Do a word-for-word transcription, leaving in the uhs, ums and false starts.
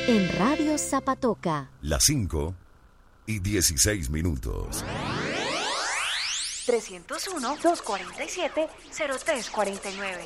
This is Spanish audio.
En Radio Zapatoca. Las cinco y dieciséis minutos. trescientos uno, doscientos cuarenta y siete, cero tres cuarenta y nueve.